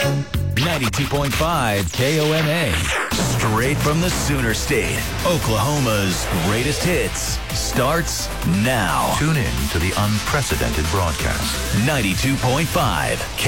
92.5 KOMA. Straight from the Sooner State, Oklahoma's greatest hits starts now. Tune in to the unprecedented broadcast. 92.5